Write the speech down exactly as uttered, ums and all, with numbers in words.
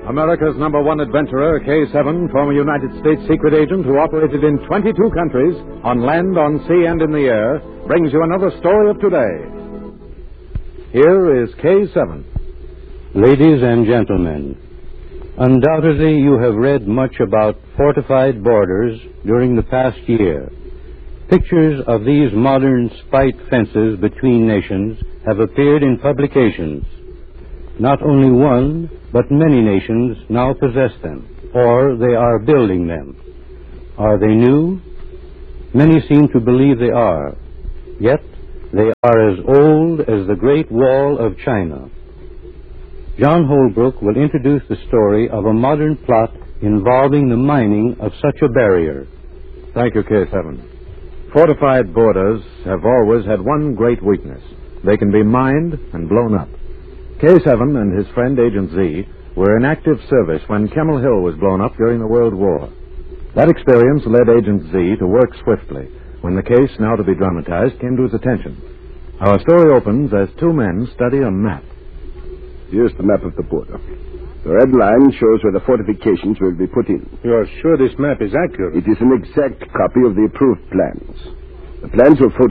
America's number one adventurer, K seven, former United States secret agent who operated in twenty-two countries, on land, on sea, and in the air, brings you another story of today. Here is K seven. Ladies and gentlemen, undoubtedly you have read much about fortified borders during the past year. Pictures of these modern spite fences between nations have appeared in publications. Not only one, but many nations now possess them, or they are building them. Are they new? Many seem to believe they are, yet they are as old as the Great Wall of China. John Holbrook will introduce the story of a modern plot involving the mining of such a barrier. Thank you, K seven. Fortified borders have always had one great weakness. They can be mined and blown up. K seven and his friend Agent Z were in active service when Kemmel Hill was blown up during the World War. That experience led Agent Z to work swiftly when the case, now to be dramatized, came to his attention. Our story opens as two men study a map. Here's the map of the border. The red line shows where the fortifications will be put in. You are sure this map is accurate? It is an exact copy of the approved plans. The plans were photographed